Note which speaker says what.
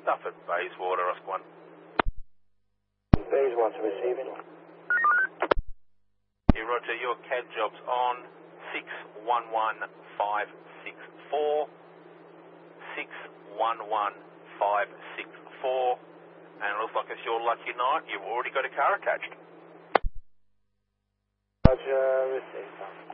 Speaker 1: Stafford, Bayswater, Oscar 1.
Speaker 2: Bayswater receiving.
Speaker 1: Yeah, Roger, your CAD job's on 611564, 611564, and it looks like it's your lucky night. You've already got a car attached.
Speaker 2: Roger, received.